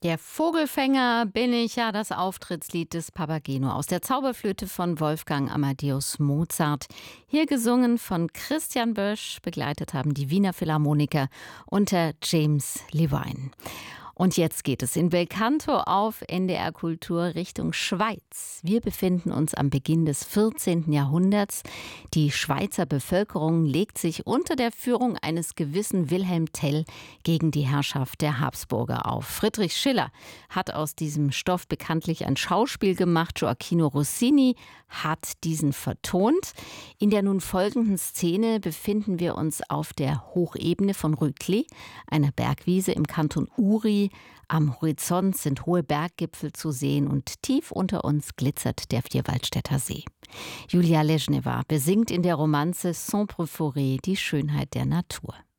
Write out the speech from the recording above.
Der Vogelfänger bin ich, ja, das Auftrittslied des Papageno aus der Zauberflöte von Wolfgang Amadeus Mozart. Hier gesungen von Christian Bösch, begleitet haben die Wiener Philharmoniker unter James Levine. Und jetzt geht es in Belcanto auf NDR Kultur Richtung Schweiz. Wir befinden uns am Beginn des 14. Jahrhunderts. Die Schweizer Bevölkerung legt sich unter der Führung eines gewissen Wilhelm Tell gegen die Herrschaft der Habsburger auf. Friedrich Schiller hat aus diesem Stoff bekanntlich ein Schauspiel gemacht. Gioacchino Rossini hat diesen vertont. In der nun folgenden Szene befinden wir uns auf der Hochebene von Rütli, einer Bergwiese im Kanton Uri. Am Horizont sind hohe Berggipfel zu sehen und tief unter uns glitzert der Vierwaldstätter See. Julia Leschnewa besingt in der Romanze Sombre Forêt die Schönheit der Natur.